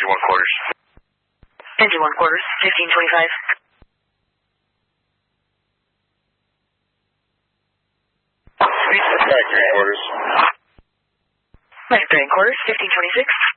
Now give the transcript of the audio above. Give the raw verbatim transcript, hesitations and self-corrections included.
engine one quarters. Engine one quarters, fifteen twenty-five. Factory quarters. Factory quarters, fifteen twenty-six.